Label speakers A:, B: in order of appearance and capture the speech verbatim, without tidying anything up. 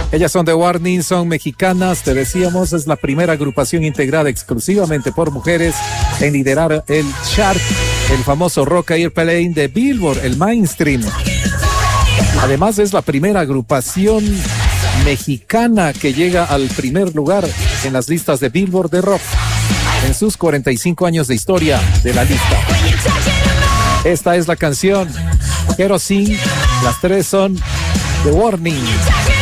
A: Ellas son The Warning, son mexicanas, te decíamos, es la primera agrupación integrada exclusivamente por mujeres en liderar el chart, el famoso Rock Airplane de Billboard, el mainstream. Además es la primera agrupación mexicana que llega al primer lugar en las listas de Billboard de rock en sus cuarenta y cinco años de historia de la lista. Esta es la canción Kerosene, las tres son The Warning.